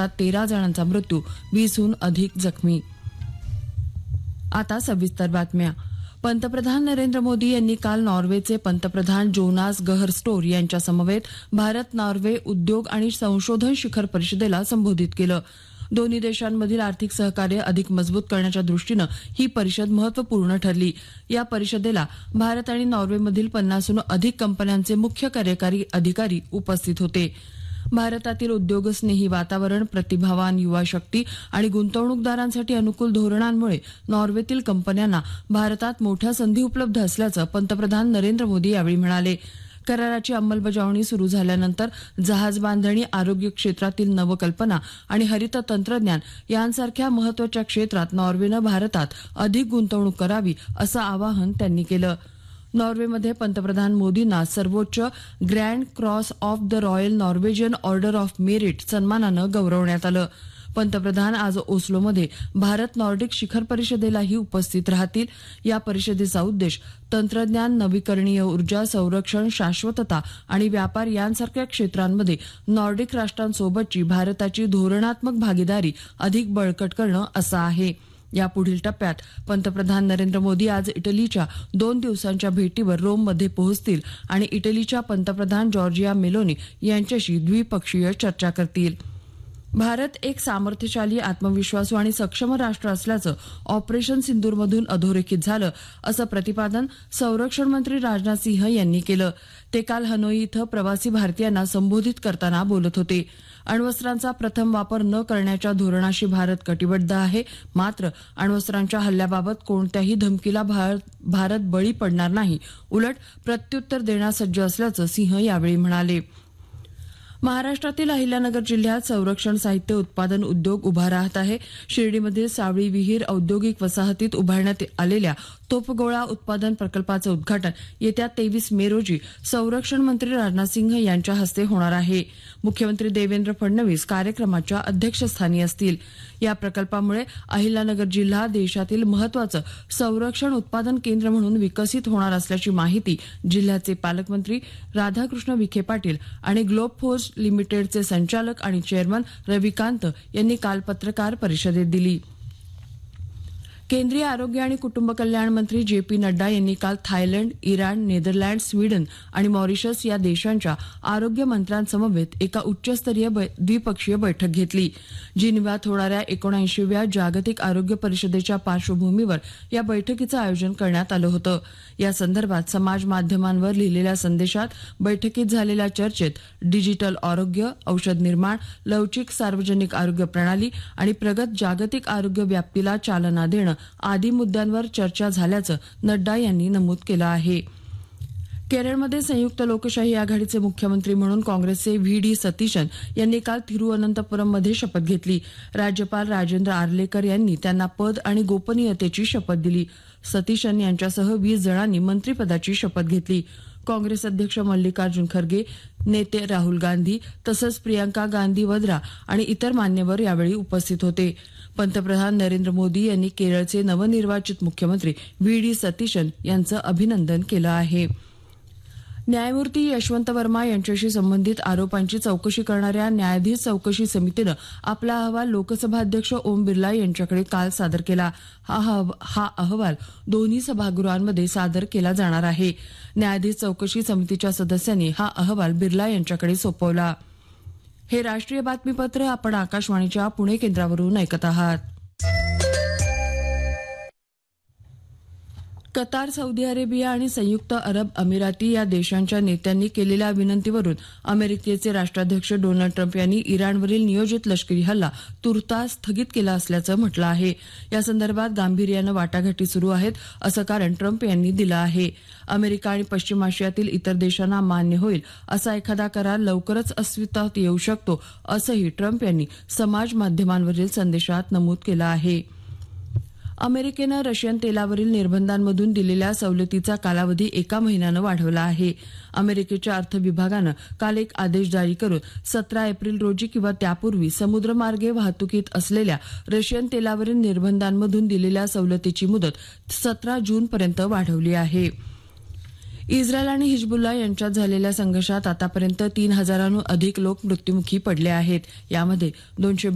अपघातात 13 जणांचा मृत्यू, 20हून अधिक जखमी. आता सविस्तर बातम्या. पंतप्रधान नरेंद्र मोदी यांनी काल नॉर्वेचे पंतप्रधान जोनास गहर स्टोर यांच्या समवेत भारत नॉर्वे उद्योग आणि संशोधन शिखर परिषदेला संबोधित केलं. दोन्ही देशांमधील आर्थिक सहकार्य अधिक मजबूत करण्याच्या दृष्टीनं ही परिषद महत्वपूर्ण ठरली. या परिषदेला भारत आणि नॉर्वेमधील 50हून अधिक कंपन्यांचे मुख्य कार्यकारी अधिकारी उपस्थित होते. भारतातील उद्योगस्नेही वातावरण, प्रतिभावान युवा शक्ती आणि गुंतवणूकदारांसाठी अनुकूल धोरणांमुळे नॉर्वेतील कंपन्यांना भारतात मोठ्या संधी उपलब्ध असल्याचं पंतप्रधान नरेंद्र मोदी यावेळी म्हणाले. कराराची अंमलबजावणी सुरू झाल्यानंतर जहाज बांधणी, आरोग्य क्षेत्रातील नवकल्पना आणि हरित तंत्रज्ञान यांसारख्या महत्वाच्या क्षेत्रात नॉर्वेनं भारतात अधिक गुंतवणूक करावी असं आवाहन त्यांनी केलं. नॉर्वेमध्ये पंतप्रधान मोदींना सर्वोच्च grand cross of the royal Norwegian order of merit सन्मानानं गौरवण्यात आलं. पंतप्रधान आज ओस्लोमध्ये भारत नॉर्डिक शिखर परिषदेलाही उपस्थित राहतील. या परिषदेचा उद्देश तंत्रज्ञान, नवीकरणीय ऊर्जा, संरक्षण, शाश्वतता आणि व्यापार यांसारख्या क्षेत्रांमध्ये नॉर्डिक राष्ट्रांसोबतची भारताची धोरणात्मक भागीदारी अधिक बळकट करणं असं आहे. यापुढील टप्प्यात पंतप्रधान नरेंद्र मोदी आज इटलीच्या 2 दिवसांच्या भेटीवर रोममध्ये पोहोचतील आणि इटलीच्या पंतप्रधान जॉर्जिया मेलोनी यांच्याशी द्विपक्षीय चर्चा करतील. भारत एक सामर्थ्यशाली, आत्मविश्वासू आणि सक्षम राष्ट्र असल्याचं ऑपरेशन सिंदूरमधून अधोरेखित झालं असं प्रतिपादन संरक्षण मंत्री राजनाथ सिंह यांनी केलं. ते काल हनोई इथं प्रवासी भारतीयांना संबोधित करताना बोलत होते. अण्वस्त्रांचा प्रथम वापर न करण्याच्या धोरणाशी भारत कटिबद्ध आहे. मात्र अण्वस्त्रांच्या हल्ल्याबाबत कोणत्याही धमकीला भारत बळी पडणार नाही, उलट प्रत्युत्तर देण्यास सज्ज असल्याचं सिंह यावेळी म्हणाले. महाराष्ट्रातील अहिल्यानगर जिल्ह्यात संरक्षण साहित्य उत्पादन उद्योग उभा राहत आहे. शिर्डीमधील सावळी विहीर औद्योगिक वसाहतीत उभारण्यात आलेल्या तोफगोळा उत्पादन प्रकल्पाचं उद्घाटन येत्या 23 मे रोजी संरक्षण मंत्री राजनाथ सिंह यांच्या हस्ते होणार आहे. मुख्यमंत्री देवेंद्र फडणवीस कार्यक्रमाच्या अध्यक्षस्थानी असतील. या प्रकल्पामुळे अहिल्यानगर जिल्हा देशातील महत्वाचं संरक्षण उत्पादन केंद्र म्हणून विकसित होणार असल्याची माहिती जिल्ह्याचे पालकमंत्री राधाकृष्ण विखे पाटील आणि ग्लोब फोर्स लिमिटेडचे संचालक आणि चेअरमन रविकांत यांनी काल पत्रकार परिषदेत दिली. केंद्रीय आरोग्य आणि कुटुंब कल्याण मंत्री जे.पी. नड्डा यांनी काल थायलंड, इराण, नेदरलँड, स्वीडन आणि मॉरिशस या देशांच्या आरोग्य मंत्र्यांसमवेत एका उच्चस्तरीय द्विपक्षीय बैठक घेतली. जिनिव्हात होणाऱ्या 79व्या जागतिक आरोग्य परिषदेच्या पार्श्वभूमीवर या बैठकीचं आयोजन करण्यात आलं होतं. या संदर्भात समाज माध्यमांवर लिहिलेल्या संदेशात बैठकीत झालेल्या चर्चेत डिजिटल आरोग्य, औषध निर्माण, लवचिक सार्वजनिक आरोग्य प्रणाली आणि प्रगत जागतिक आरोग्य व्याप्तीला चालना देणं आदी मुद्द्यांवर चर्चा झाल्याचं नड्डा यांनी नमूद केलं आहे. केरळमध्ये संयुक्त लोकशाही आघाडीचे मुख्यमंत्री म्हणून काँग्रेसचे व्ही.डी. सतीशन यांनी काल थिरुवनंतपुरममध्ये शपथ घेतली. राज्यपाल राजेंद्र आर्लेकर यांनी त्यांना पद आणि गोपनीयतेची शपथ दिली. सतीशन यांच्यासह 20 जणांनी मंत्रिपदाची शपथ घेतली. काँग्रेस अध्यक्ष मल्लिकार्जुन खरगे, नेते राहुल गांधी तसंच प्रियंका गांधी वद्रा आणि इतर मान्यवर यावेळी उपस्थित होते. पंतप्रधान नरेंद्र मोदी यांनी केरळचे नवनिर्वाचित मुख्यमंत्री व्ही.डी. सतीशन यांचं अभिनंदन केलं आहे. न्यायमूर्ती यशवंत वर्मा यांच्याशी संबंधित आरोपांची चौकशी करणाऱ्या न्यायाधीश चौकशी समितीनं आपला अहवाल लोकसभा अध्यक्ष ओम बिर्ला यांच्याकडे काल सादर केला. हा अहवाल दोन्ही सभागृहांमध्ये सादर केला जाणार आहे. न्यायाधीश चौकशी समितीच्या सदस्यांनी हा अहवाल बिर्ला यांच्याकडे सोपवला. हे राष्ट्रीय बातमीपत्र आपण आकाशवाणीच्या पुणे केंद्रावरून ऐकत आहात. कतार, सौदी अरेबिया आणि संयुक्त अरब अमिराती या देशांच्या नेत्यांनी केलेल्या विनंतीवरून अमेरिकेचे राष्ट्राध्यक्ष डोनाल्ड ट्रम्प यांनी इराणवरील नियोजित लष्करी हल्ला तुर्तास स्थगित केला असल्याचं म्हटलं आहे. या संदर्भात गांभीर्यानं वाटाघाटी सुरू आहेत असं कारण ट्रम्प यांनी दिलं आहे. अमेरिका आणि पश्चिम आशियातील इतर देशांना मान्य होईल असा एखादा करार लवकरच अस्तित्वात येऊ शकतो असंही ट्रम्प यांनी समाज माध्यमांवरील संदेशात नमूद केलं आहे. अमेरिकेनं रशियन तेलावरील निर्बंधांमधून दिलेल्या सवलतीचा कालावधी 1 महिन्यानं वाढवला आहे. अमेरिकेच्या अर्थ विभागानं काल एक आदेश जारी करून 17 एप्रिल रोजी किंवा त्यापूर्वी समुद्रमार्गे वाहतुकीत असलेल्या रशियन तेलावरील निर्बंधांमधून दिलेल्या सवलतीची मुदत 17 जूनपर्यंत वाढवली आहे. इस्रायल आणि हिजबुल्ला यांच्यात झालेल्या संघर्षात आतापर्यंत 3,000हून अधिक लोक मृत्युमुखी पडले आहेत. यामध्ये